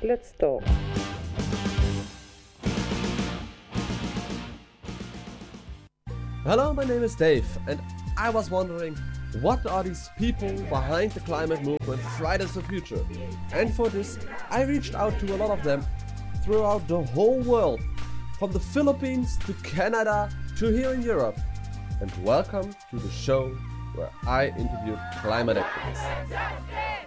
Let's talk. Hello, my name is Dave, and I was wondering, what are these people behind the climate movement Fridays for Future? And for this, I reached out to a lot of them throughout the whole world, from the Philippines to Canada to here in Europe. And welcome to the show where I interviewed climate activists.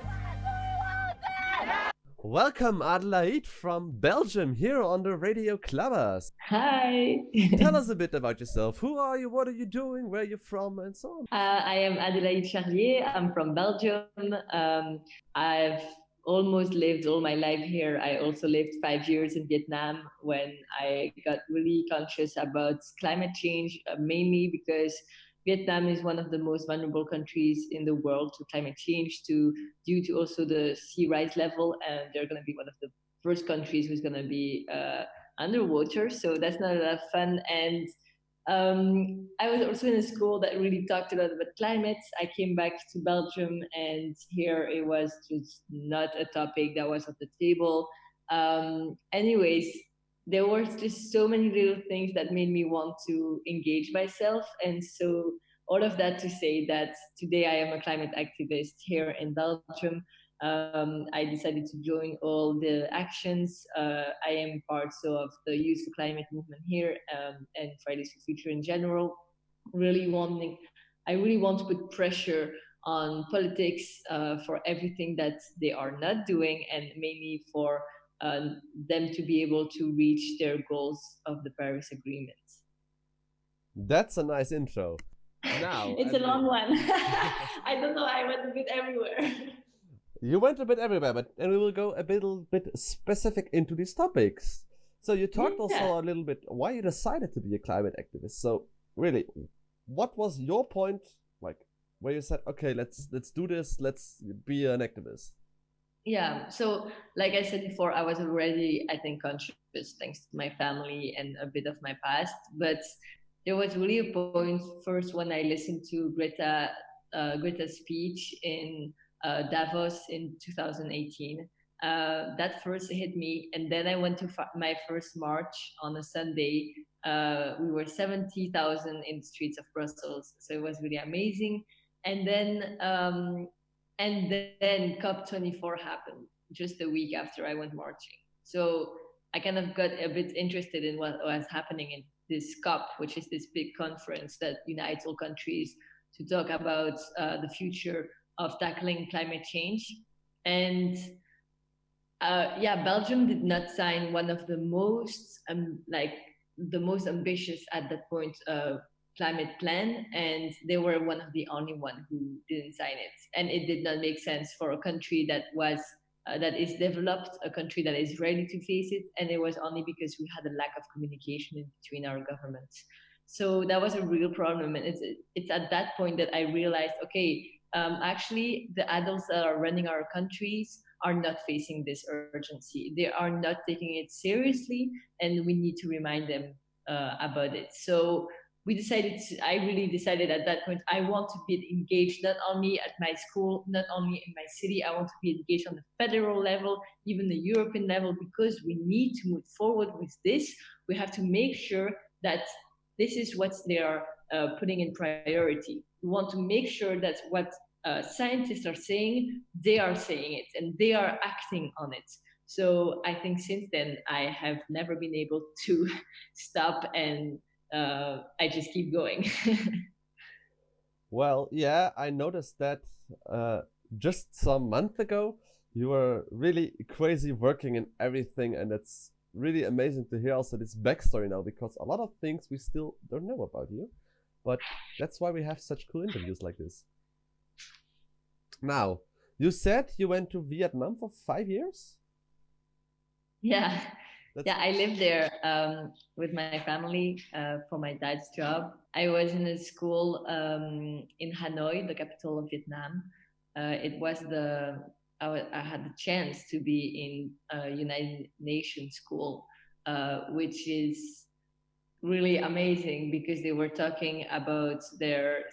Welcome, Adelaide from Belgium, here on the Radio Clubbers. Hi. Tell us a bit about yourself. Who are you? What are you doing? Where are you from? And so on. I am Adelaide Charlier. I'm from Belgium. I've almost lived all my life here. I also lived 5 years in Vietnam when I got really conscious about climate change, mainly because Vietnam is one of the most vulnerable countries in the world to climate change due to also the sea rise level. And they're going to be one of the first countries who's going to be underwater. So that's not a lot of fun. And I was also in a school that really talked a lot about climate. I came back to Belgium, and here it was just not a topic that was on the table. Anyways, there were just so many little things that made me want to engage myself. And so, all of that to say that today I am a climate activist here in Belgium. I decided to join all the actions. I am part of the Youth for Climate movement here and Fridays for Future in general. I really want to put pressure on politics for everything that they are not doing, and mainly for them to be able to reach their goals of the Paris Agreement. That's a nice intro. Now, it's a long one. I don't know. I went a bit everywhere. You went a bit everywhere, and we will go a little bit specific into these topics. So you talked also a little bit why you decided to be a climate activist. So really, what was your point, like, where you said, okay, let's do this, let's be an activist? Yeah, so like I said before, I was already, I think, conscious thanks to my family and a bit of my past. But there was really a point first when I listened to Greta's speech in Davos in 2018. That first hit me, and then I went to my first march on a Sunday. We were 70,000 in the streets of Brussels, so it was really amazing. And then COP24 happened just a week after I went marching. So I kind of got a bit interested in what was happening in this COP, which is this big conference that unites all countries to talk about the future of tackling climate change. And Belgium did not sign one of the most ambitious at that point climate plan, and they were one of the only one who didn't sign it. And it did not make sense for a country that is developed, a country that is ready to face it, and it was only because we had a lack of communication in between our governments. So that was a real problem, and it's at that point that I realized, okay, actually the adults that are running our countries are not facing this urgency. They are not taking it seriously, and we need to remind them about it. So I really decided at that point, I want to be engaged not only at my school, not only in my city, I want to be engaged on the federal level, even the European level, because we need to move forward with this. We have to make sure that this is what they are putting in priority. We want to make sure that what scientists are saying, they are saying it and they are acting on it. So I think since then, I have never been able to stop, and I just keep going. Well, yeah, I noticed that just some month ago, you were really crazy working in everything, and it's really amazing to hear also this backstory now, because a lot of things we still don't know about you, but that's why we have such cool interviews like this. Now, you said you went to Vietnam for 5 years? Yeah. I lived there with my family for my dad's job. I was in a school in Hanoi, the capital of Vietnam. I had the chance to be in a United Nations school, which is really amazing because they were talking about their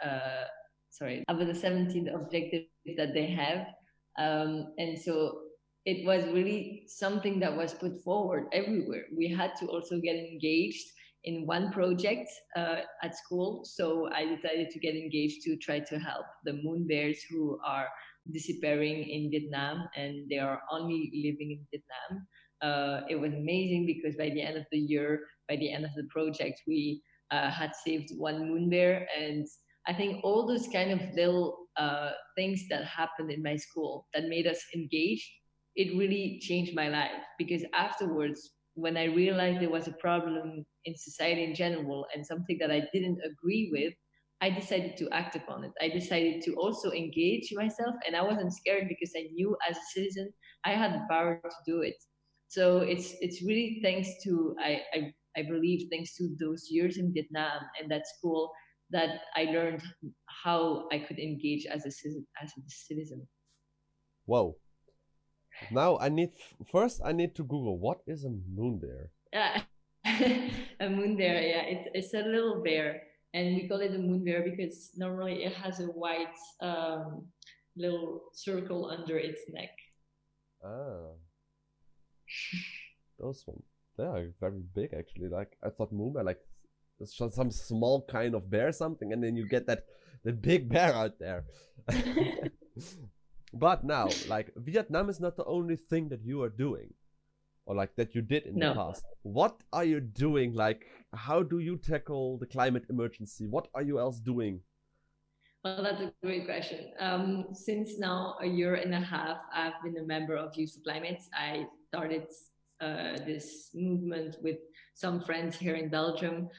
17 objectives that they have. And so it was really something that was put forward everywhere. We had to also get engaged in one project at school. So I decided to get engaged to try to help the moon bears who are disappearing in Vietnam, and they are only living in Vietnam. It was amazing because by the end of the year, by the end of the project, we had saved one moon bear. And I think all those kind of little things that happened in my school that made us engaged, it really changed my life. Because afterwards, when I realized there was a problem in society in general and something that I didn't agree with, I decided to act upon it. I decided to also engage myself, and I wasn't scared because I knew as a citizen I had the power to do it. So it's really thanks to I believe thanks to those years in Vietnam and that school that I learned how I could engage as a citizen. As a citizen. Whoa. Now first I need to Google what is a moon bear. Yeah, a moon bear. Yeah, it's a little bear, and we call it a moon bear because normally it has a white little circle under its neck. Ah, those ones. They are very big actually. Like I thought moon bear like it's just some small kind of bear something, and then you get that the big bear out there. But now, like Vietnam is not the only thing that you are doing, or like that you did in the No. past. What are you doing? Like, how do you tackle the climate emergency? What are you else doing? Well, that's a great question. Since now a year and a half, I've been a member of Youth for Climate. I started this movement with some friends here in Belgium.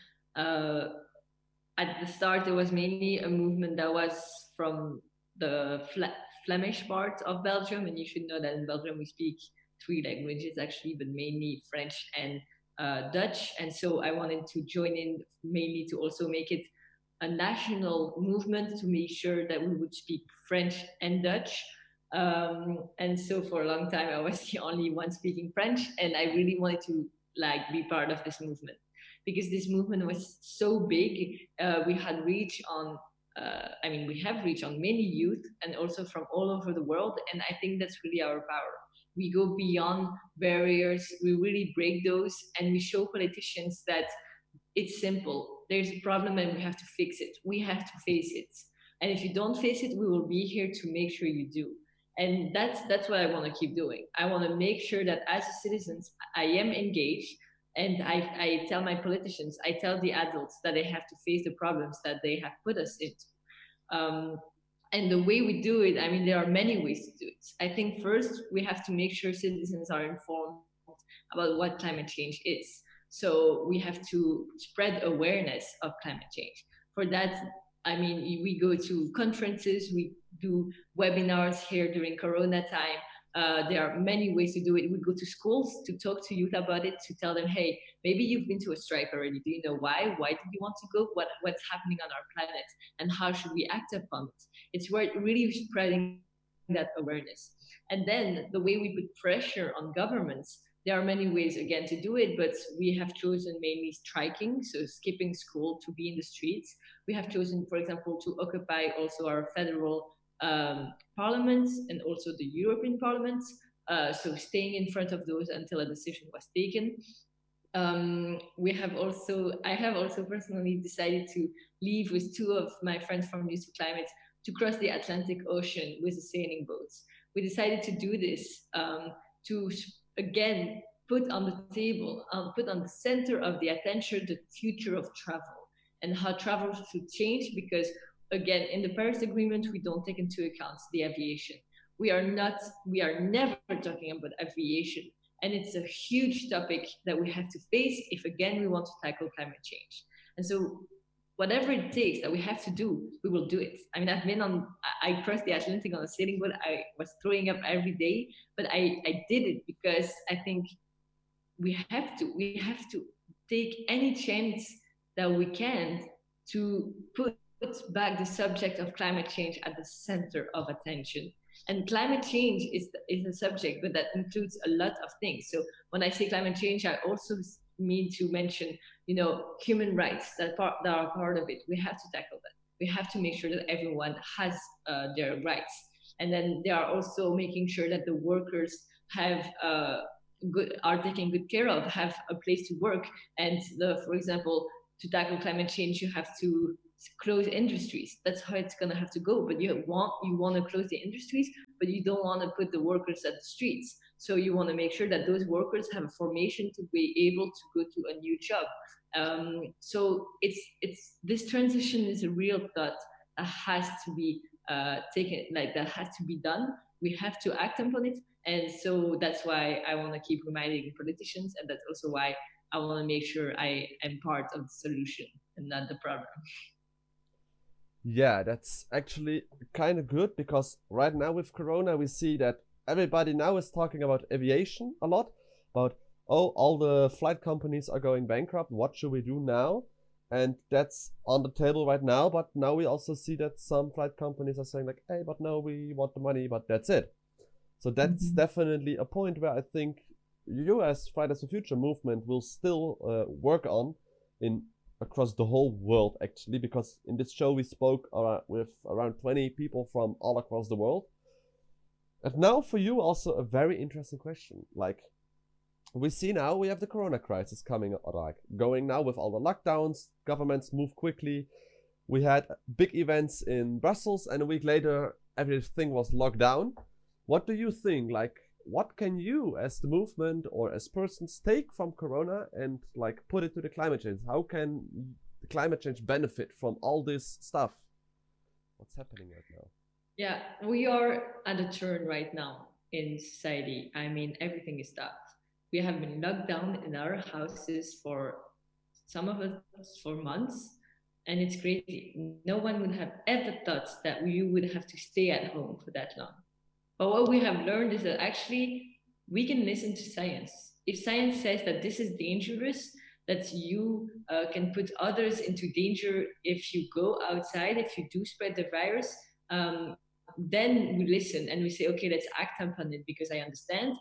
At the start, it was mainly a movement that was from the Flemish part of Belgium, and you should know that in Belgium we speak three languages actually, but mainly French and Dutch. And so I wanted to join in mainly to also make it a national movement to make sure that we would speak French and Dutch. And so for a long time, I was the only one speaking French, and I really wanted to like be part of this movement because this movement was so big. We had reach on we have reached on many youth and also from all over the world. And I think that's really our power. We go beyond barriers, we really break those, and we show politicians that it's simple. There's a problem and we have to fix it. We have to face it. And if you don't face it, we will be here to make sure you do. And that's what I want to keep doing. I want to make sure that as a citizens, I am engaged, and I tell my politicians, I tell the adults that they have to face the problems that they have put us into. And the way we do it, I mean, there are many ways to do it. I think first we have to make sure citizens are informed about what climate change is. So we have to spread awareness of climate change. For that, I mean, we go to conferences, we do webinars here during Corona time. There are many ways to do it. We go to schools to talk to youth about it, to tell them, hey, maybe you've been to a strike already. Do you know why? Why did you want to go? What's happening on our planet? And how should we act upon it? It's really spreading that awareness. And then the way we put pressure on governments, there are many ways again to do it, but we have chosen mainly striking, so skipping school to be in the streets. We have chosen, for example, to occupy also our federal parliaments and also the European parliaments. So staying in front of those until a decision was taken. I have also personally decided to leave with two of my friends from Youth for Climate to cross the Atlantic Ocean with a sailing boat. We decided to do this to again put on the table, put on the center of the attention the future of travel and how travel should change. Because again, in the Paris Agreement, we don't take into account the aviation. We are never talking about aviation. And it's a huge topic that we have to face if again we want to tackle climate change. And so whatever it takes that we have to do, we will do it. I mean, I crossed the Atlantic on a sailing boat. I was throwing up every day, but I did it because I think we have to take any chance that we can to put back the subject of climate change at the center of attention. And climate change is a subject, but that includes a lot of things. So when I say climate change, I also mean to mention, human rights that are part of it. We have to tackle that. We have to make sure that everyone has their rights. And then they are also making sure that the workers have are taken good care of, have a place to work. And for example, to tackle climate change, you have to close industries. That's how it's gonna have to go. But you want to close the industries, but you don't want to put the workers at the streets. So you want to make sure that those workers have a formation to be able to go to a new job. So it's this transition is a real thought that has to be taken, like that has to be done. We have to act upon it, and so that's why I want to keep reminding politicians, and that's also why I want to make sure I am part of the solution and not the problem. Yeah, that's actually kind of good, because right now with Corona, we see that everybody now is talking about aviation a lot, about, oh, all the flight companies are going bankrupt. What should we do now? And that's on the table right now. But now we also see that some flight companies are saying like, hey, but no, we want the money, but that's it. So that's definitely a point where I think you as Fridays for Future movement will still work on in across the whole world, actually, because in this show we spoke with around 20 people from all across the world. And now for you also a very interesting question. Like, we see now we have the Corona crisis coming, like going now with all the lockdowns, governments move quickly. We had big events in Brussels, and a week later everything was locked down. What do you think? Like, what can you as the movement or as persons take from Corona and like put it to the climate change? How can the climate change benefit from all this stuff? What's happening right now? Yeah, we are at a turn right now in society. I mean, everything is stopped. We have been locked down in our houses for some of us for months, and it's crazy. No one would have ever thought that we would have to stay at home for that long. But what we have learned is that actually we can listen to science. If science says that this is dangerous, that you can put others into danger if you go outside, if you do spread the virus, then we listen and we say, okay, let's act upon it because I understand.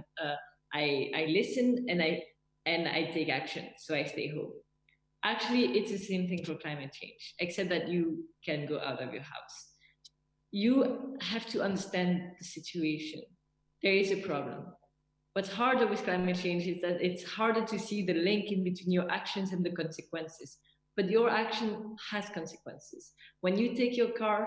I listen and I take action. So I stay home. Actually, it's the same thing for climate change, except that you can go out of your house. You have to understand the situation. There is a problem. What's harder with climate change is that it's harder to see the link in between your actions and the consequences. But your action has consequences. When you take your car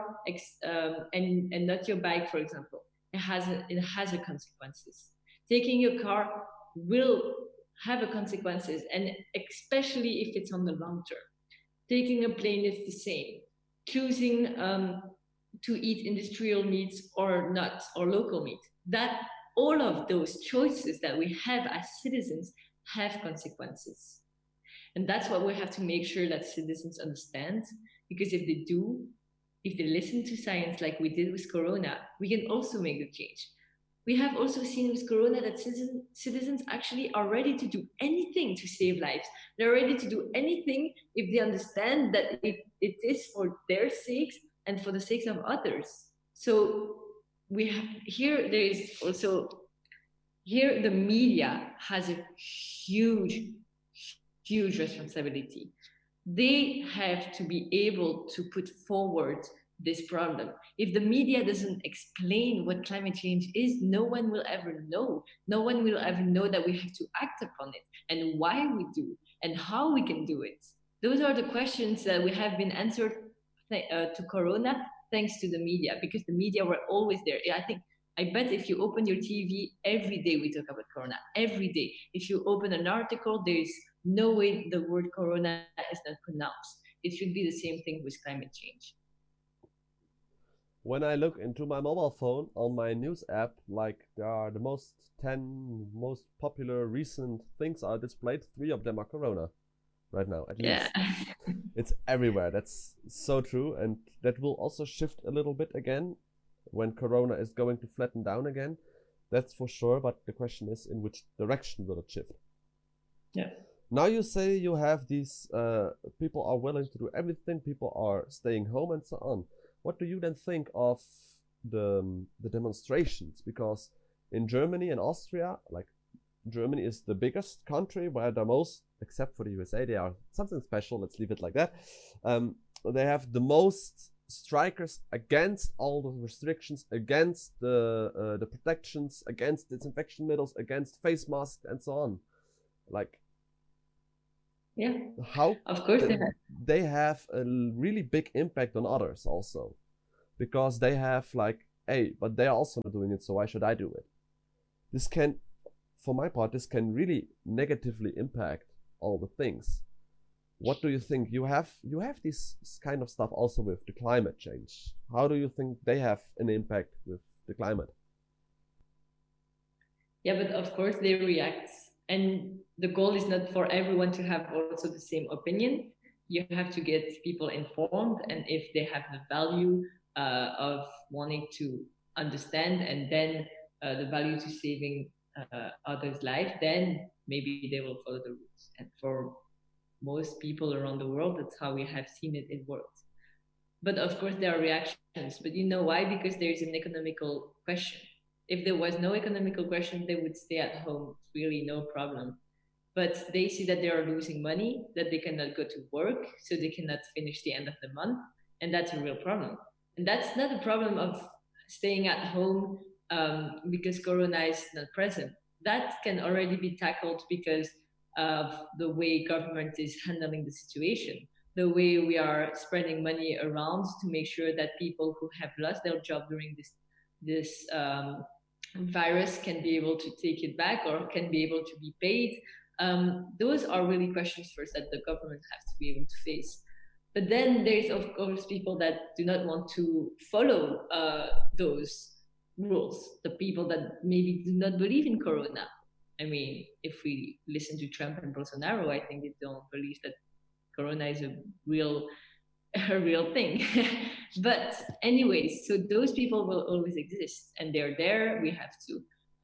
and not your bike, for example, it has a consequences. Taking your car will have a consequences, and especially if it's on the long term. Taking a plane is the same. Choosing to eat industrial meats or not, or local meat. That all of those choices that we have as citizens have consequences. And that's what we have to make sure that citizens understand, because if they do, if they listen to science like we did with Corona, we can also make the change. We have also seen with Corona that citizens actually are ready to do anything to save lives. They're ready to do anything if they understand that it is for their sakes and for the sakes of others. So we have here, there is also, here the media has a huge responsibility. They have to be able to put forward this problem. If the media doesn't explain what climate change is, no one will ever know. No one will ever know that we have to act upon it and why we do and how we can do it. Those are the questions that we have been answered to Corona thanks to the media, because the media were always there. I bet if you open your TV, every day we talk about Corona. Every day. If you open an article, there's no way the word Corona is not pronounced. It should be the same thing with climate change. When I look into my mobile phone on my news app, like there are the 10 most popular recent things are displayed. 3 of them are Corona right now, at least. It's everywhere. That's so true. And that will also shift a little bit again when Corona is going to flatten down again. That's for sure. But the question is, in which direction will it shift? Yeah. Now you say you have these people are willing to do everything. People are staying home and so on. What do you then think of the demonstrations? Because in Germany and Austria, like Germany is the biggest country where the most, except for the USA, they are something special. Let's leave it like that. They have the most strikers against all the restrictions, against the protections, against disinfection needles, against face masks, and so on. Like, Yeah, how of course they have a really big impact on others also, because they have like, hey, but they are also not doing it, so why should I do it? This can, for my part, this can really negatively impact all the things. What do you think? You have this kind of stuff also with the climate change. How do you think they have an impact with the climate? Yeah, but of course they react. And the goal is not for everyone to have also the same opinion. You have to get people informed, and if they have the value of wanting to understand, and then the value to saving others' life, then maybe they will follow the rules. And for most people around the world, that's how we have seen it works. But of course, there are reactions. But you know why? Because there is an economical question. If there was no economical question, they would stay at home, really no problem. But they see that they are losing money, that they cannot go to work, so they cannot finish the end of the month, and that's a real problem. And that's not a problem of staying at home because Corona is not present. That can already be tackled because of the way government is handling the situation, the way we are spreading money around to make sure that people who have lost their job during this virus can be able to take it back or can be able to be paid. Those are really questions first that the government has to be able to face. But then there's of course people that do not want to follow those rules, the people that maybe do not believe in Corona. I mean, if we listen to Trump and Bolsonaro, I think they don't believe that Corona is a real thing. But anyways, so those people will always exist, and they're there. We have to,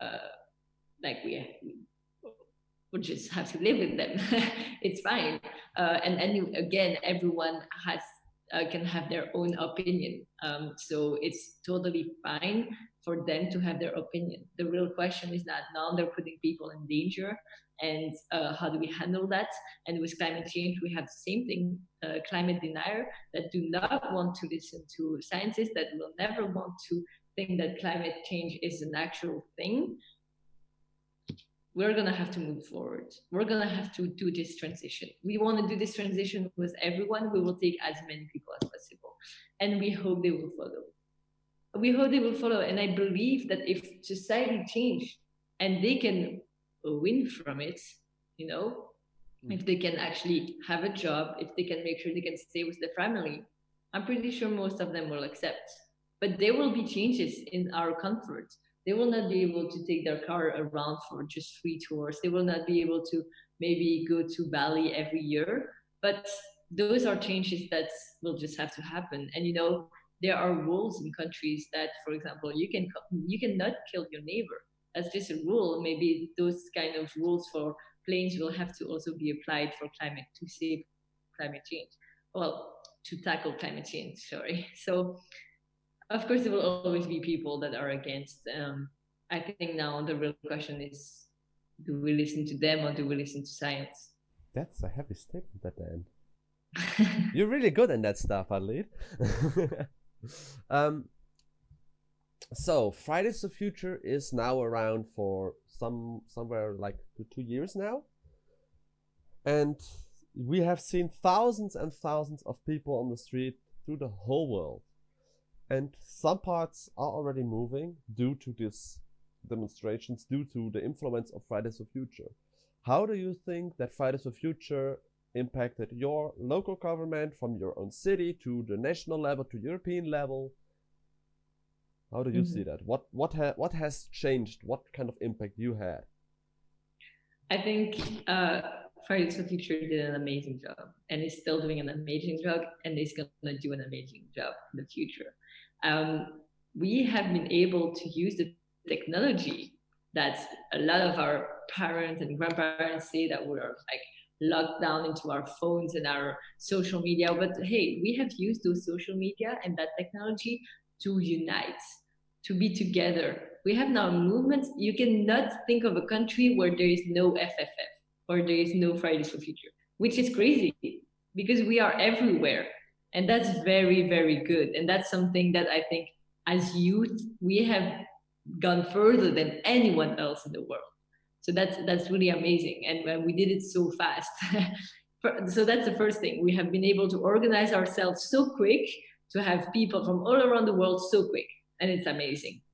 we just have to live with them. It's fine. And again, everyone has can have their own opinion. So it's totally fine for them to have their opinion. The real question is that now they're putting people in danger, and how do we handle that? And with climate change, we have the same thing, climate denier that do not want to listen to scientists, that will never want to think that climate change is an actual thing. We're going to have to move forward. We're going to have to do this transition. We want to do this transition with everyone. We will take as many people as possible. And we hope they will follow. We hope they will follow. And I believe that if society change and they can win from it, you know, if they can actually have a job, if they can make sure they can stay with their family, I'm pretty sure most of them will accept. But there will be changes in our comfort. They will not be able to take their car around for just free tours. They will not be able to maybe go to Bali every year. But those are changes that will just have to happen. And you know, there are rules in countries that, for example, you cannot kill your neighbor. That's just a rule. Maybe those kind of rules for planes will have to also be applied for climate to save climate change. Well, to tackle climate change. Sorry. So. Of course, there will always be people that are against. I think now the real question is, do we listen to them or do we listen to science? That's a heavy statement at the end. You're really good in that stuff, Adelaide. So, Fridays for Future is now around for somewhere like 2 years now. And we have seen thousands and thousands of people on the street through the whole world. And some parts are already moving due to these demonstrations, due to the influence of Fridays for Future. How do you think that Fridays for Future impacted your local government from your own city to the national level to European level? How do you see that? What has changed? What kind of impact you had? I think Fridays for Future did an amazing job, and is still doing an amazing job, and is going to do an amazing job in the future. We have been able to use the technology that a lot of our parents and grandparents say that we're like locked down into our phones and our social media. But hey, we have used those social media and that technology to unite, to be together. We have now movements. You cannot think of a country where there is no FFF or there is no Fridays for Future, which is crazy because we are everywhere. And that's very, very good. And that's something that I think as youth, we have gone further than anyone else in the world. So that's really amazing. And we did it so fast. So that's the first thing. We have been able to organize ourselves so quick to have people from all around the world so quick. And it's amazing.